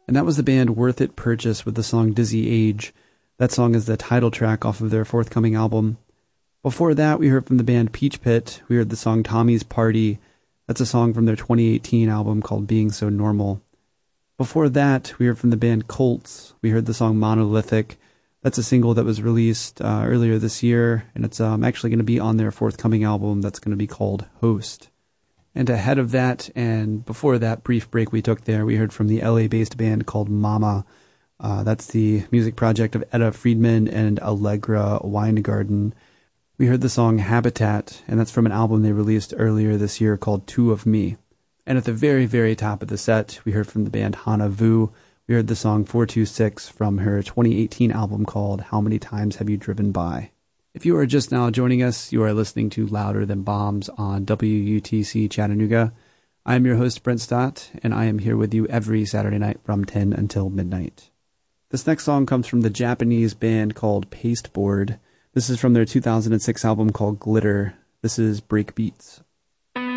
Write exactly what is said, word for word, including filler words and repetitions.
And that was the band Worth It Purchase with the song Dizzy Age. That song is the title track off of their forthcoming album. Before that, we heard from the band Peach Pit. We heard the song Tommy's Party. That's a song from their twenty eighteen album called Being So Normal. Before that, we heard from the band Colts. We heard the song Monolithic. That's a single that was released uh, earlier this year, and it's um, actually going to be on their forthcoming album that's going to be called Host. And ahead of that, and before that brief break we took there, we heard from the L A-based band called Mama. Uh, that's the music project of Etta Friedman and Allegra Weingarten. We heard the song Habitat, and that's from an album they released earlier this year called Two of Me. And at the very, very top of the set, we heard from the band Hana Vu. We heard the song four two six from her twenty eighteen album called How Many Times Have You Driven By? If you are just now joining us, you are listening to Louder Than Bombs on W U T C Chattanooga. I am your host, Brent Stott, and I am here with you every Saturday night from ten until midnight. This next song comes from the Japanese band called Pasteboard. This is from their two thousand six album called Glitter. This is Break Beats.